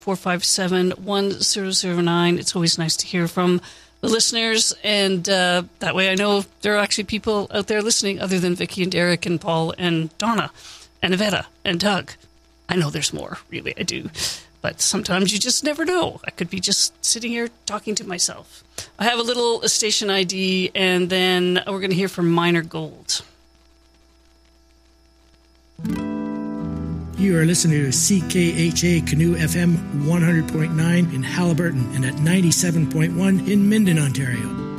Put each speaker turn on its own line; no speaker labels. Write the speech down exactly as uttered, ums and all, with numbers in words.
four five seven, one zero zero nine. It's always nice to hear from the listeners, and uh, that way I know there are actually people out there listening other than Vicky and Derek and Paul and Donna and Iveta and Doug. I know there's more, really, I do. But sometimes you just never know. I could be just sitting here talking to myself. I have a little station I D, and then we're going to hear from Minor Gold.
You are listening to C K H A Canoe F M one hundred point nine in Halliburton and at ninety-seven point one in Minden, Ontario.